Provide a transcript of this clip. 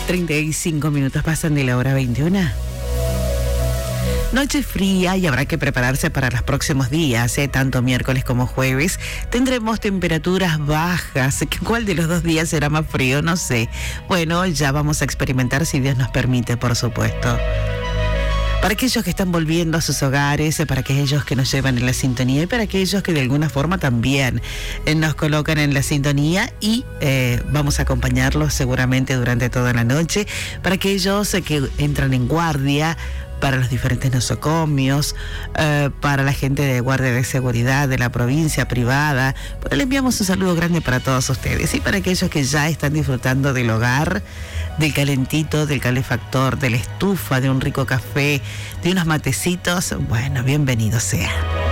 35 minutos pasan de la hora 21. Noche fría y habrá que prepararse para los próximos días, tanto miércoles como jueves. Tendremos temperaturas bajas. ¿Cuál de los dos días será más frío? No sé. Bueno, ya vamos a experimentar si Dios nos permite, por supuesto. Para aquellos que están volviendo a sus hogares, para aquellos que nos llevan en la sintonía y para aquellos que de alguna forma también nos colocan en la sintonía y vamos a acompañarlos seguramente durante toda la noche. Para aquellos que entran en guardia, para los diferentes nosocomios, para la gente de guardia de seguridad de la provincia privada. Pues le enviamos un saludo grande para todos ustedes y para aquellos que ya están disfrutando del hogar, del calentito, del calefactor, de la estufa, de un rico café, de unos matecitos. Bueno, bienvenido sea.